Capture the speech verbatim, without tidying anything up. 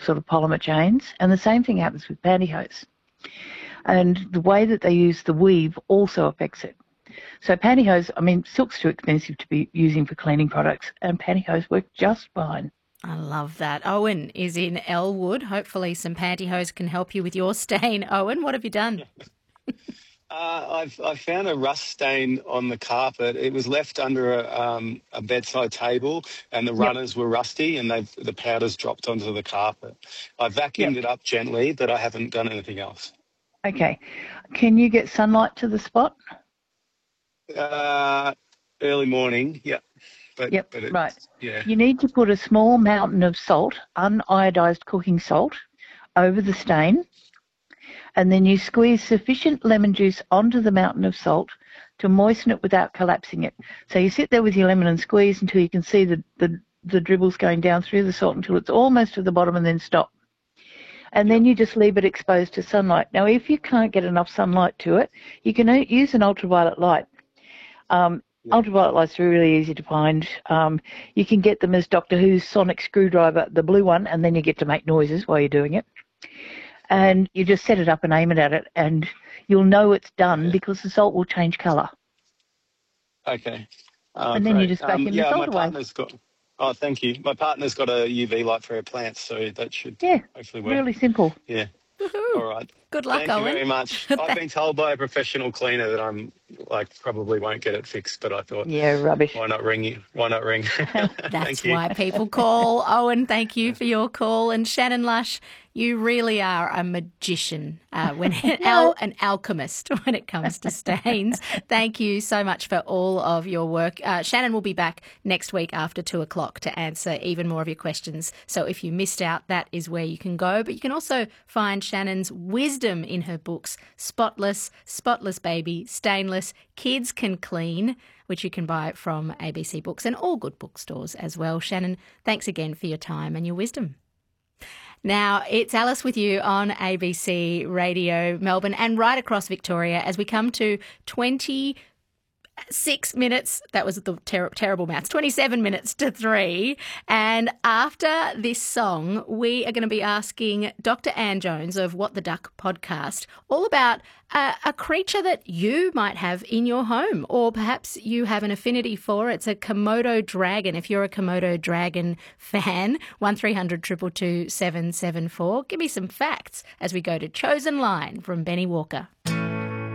sort of polymer chains, and the same thing happens with pantyhose. And the way that they use the weave also affects it. So pantyhose, I mean, silk's too expensive to be using for cleaning products, and pantyhose work just fine. I love that. Owen is in Elwood. Hopefully some pantyhose can help you with your stain. Owen, what have you done? Uh, I've I found a rust stain on the carpet. It was left under a, um, a bedside table, and the Yep. runners were rusty, and they've the powder's dropped onto the carpet. I vacuumed Yep. it up gently, but I haven't done anything else. Okay. Can you get sunlight to the spot? Uh, early morning, yeah. But, Yep, but it, right. yeah. You need to put a small mountain of salt, uniodized cooking salt, over the stain, and then you squeeze sufficient lemon juice onto the mountain of salt to moisten it without collapsing it. So you sit there with your lemon and squeeze until you can see the, the, the dribbles going down through the salt until it's almost to the bottom, and then stop. And then you just leave it exposed to sunlight. Now, if you can't get enough sunlight to it, you can use an ultraviolet light. Um, Yeah. Ultraviolet lights are really easy to find. Um, you can get them as Doctor Who's sonic screwdriver, the blue one, and then you get to make noises while you're doing it. And you just set it up and aim it at it, and you'll know it's done Okay. because the salt will change colour. Okay. Oh, And then you great. just vacuum um, the yeah, salt my away. partner's got. Oh, thank you. My partner's got a U V light for her plants, so that should Yeah, hopefully work. really simple. Yeah. Woohoo. All right. Good luck, Thank Owen. you very much. I've been told by a professional cleaner that I'm like probably won't get it fixed, but I thought, Yeah, rubbish. why not ring you? Why not ring? That's Thank you. why people call. Owen, thank you for your call. And Shannon Lush, you really are a magician, uh, when al- an alchemist when it comes to stains. Thank you so much for all of your work. Uh, Shannon will be back next week after two o'clock to answer even more of your questions. So if you missed out, that is where you can go. But you can also find Shannon's wisdom in her books, Spotless, Spotless Baby, Stainless, Kids Can Clean, which you can buy from A B C Books and all good bookstores as well. Shannon, thanks again for your time and your wisdom. Now, it's Alice with you on A B C Radio Melbourne and right across Victoria as we come to twenty-six minutes. That was the ter- terrible maths. twenty-seven minutes to three. And after this song, we are going to be asking Doctor Anne Jones of What the Duck podcast all about a, a creature that you might have in your home, or perhaps you have an affinity for. It's a Komodo dragon. If you're a Komodo dragon fan, one three hundred two two two seven seven four. Give me some facts as we go to Chosen Line from Benny Walker.